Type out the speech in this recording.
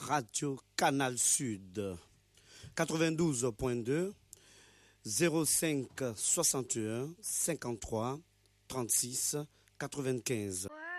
Radio Canal Sud 92.2 05 61 53 36 95.